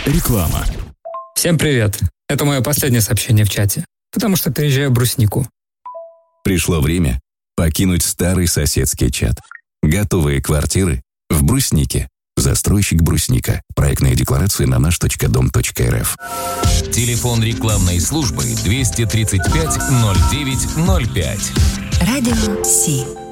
Реклама. Всем привет. Это мое последнее сообщение в чате, потому что переезжаю в Бруснику. Пришло время покинуть старый соседский чат. Готовые квартиры в Бруснике. Застройщик Брусника. Проектная декларация на наш.дом.рф. Телефон рекламной службы 235 09 05. Радио Си.